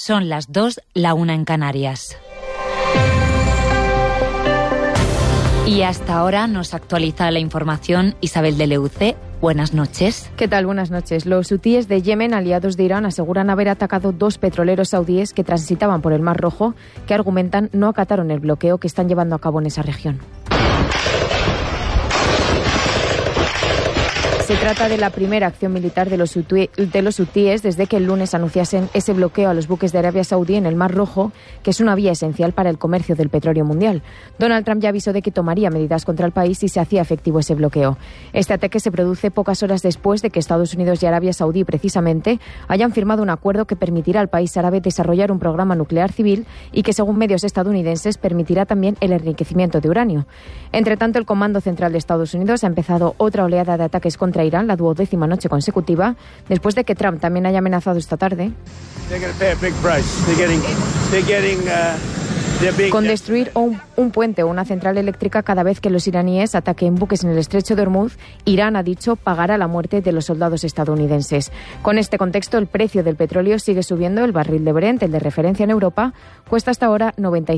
Son las 2, la 1 en Canarias. Y hasta ahora nos actualiza la información Isabel de Leuce. Buenas noches. ¿Qué tal? Buenas noches. Los hutíes de Yemen, aliados de Irán, aseguran haber atacado 2 petroleros saudíes que transitaban por el Mar Rojo, que argumentan no acataron el bloqueo que están llevando a cabo en esa región. Se trata de la primera acción militar de los hutíes desde que el lunes anunciasen ese bloqueo a los buques de Arabia Saudí en el Mar Rojo, que es una vía esencial para el comercio del petróleo mundial. Donald Trump ya avisó de que tomaría medidas contra el país si se hacía efectivo ese bloqueo. Este ataque se produce pocas horas después de que Estados Unidos y Arabia Saudí, precisamente, hayan firmado un acuerdo que permitirá al país árabe desarrollar un programa nuclear civil y que, según medios estadounidenses, permitirá también el enriquecimiento de uranio. Entre tanto, el Comando Central de Estados Unidos ha empezado otra oleada de ataques contra Irán, la 12ª noche consecutiva, después de que Trump también haya amenazado esta tarde con destruir un puente o una central eléctrica cada vez que los iraníes ataquen buques en el estrecho de Hormuz. Irán, ha dicho, pagará la muerte de los soldados estadounidenses. Con este contexto, el precio del petróleo sigue subiendo. El barril de Brent, el de referencia en Europa, cuesta hasta ahora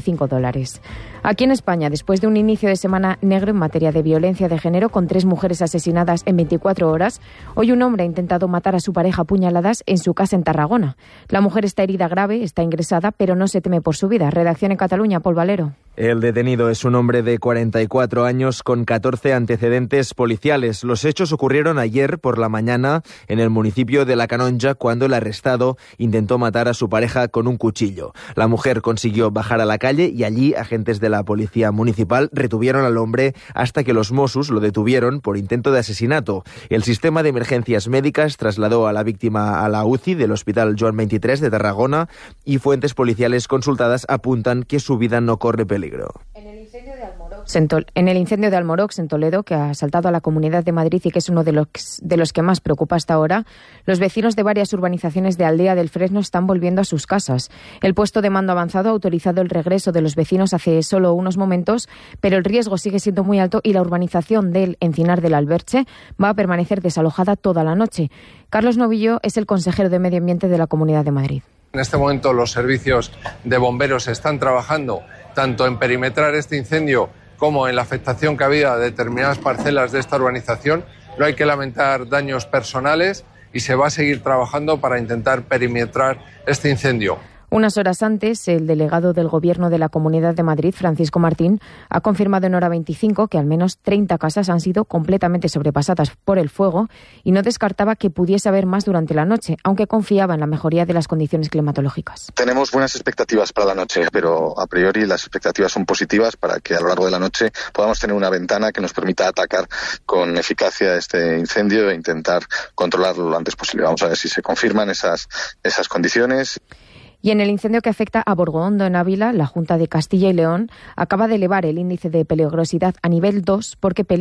$95. Aquí en España, después de un inicio de semana negro en materia de violencia de género, con 3 mujeres asesinadas en 24 horas, hoy un hombre ha intentado matar a su pareja a puñaladas en su casa en Tarragona. La mujer está herida grave, está ingresada, pero no se teme por su vida. Redacción en Cataluña, Pol Valero. El detenido es un hombre de 44 años con 14 antecedentes policiales. Los hechos ocurrieron ayer por la mañana en el municipio de La Canonja, cuando el arrestado intentó matar a su pareja con un cuchillo. La mujer consiguió bajar a la calle y allí agentes de la policía municipal retuvieron al hombre hasta que los Mossos lo detuvieron por intento de asesinato. El sistema de emergencias médicas trasladó a la víctima a la UCI del Hospital Joan 23 de Tarragona y fuentes policiales consultadas apuntan que su vida no corre peligro. En el incendio de Almorox, en Toledo, que ha asaltado a la Comunidad de Madrid y que es uno de los que más preocupa hasta ahora, los vecinos de varias urbanizaciones de Aldea del Fresno están volviendo a sus casas. El puesto de mando avanzado ha autorizado el regreso de los vecinos hace solo unos momentos, pero el riesgo sigue siendo muy alto y la urbanización del Encinar del Alberche va a permanecer desalojada toda la noche. Carlos Novillo es el consejero de Medio Ambiente de la Comunidad de Madrid. En este momento los servicios de bomberos están trabajando tanto en perimetrar este incendio como en la afectación que había a determinadas parcelas de esta urbanización. No hay que lamentar daños personales y se va a seguir trabajando para intentar perimetrar este incendio. Unas horas antes, el delegado del Gobierno de la Comunidad de Madrid, Francisco Martín, ha confirmado en Hora 25 que al menos 30 casas han sido completamente sobrepasadas por el fuego y no descartaba que pudiese haber más durante la noche, aunque confiaba en la mejoría de las condiciones climatológicas. Tenemos buenas expectativas para la noche, pero a priori las expectativas son positivas para que a lo largo de la noche podamos tener una ventana que nos permita atacar con eficacia este incendio e intentar controlarlo lo antes posible. Vamos a ver si se confirman esas condiciones. Y en el incendio que afecta a Borgondo, en Ávila, la Junta de Castilla y León acaba de elevar el índice de peligrosidad a nivel 2 porque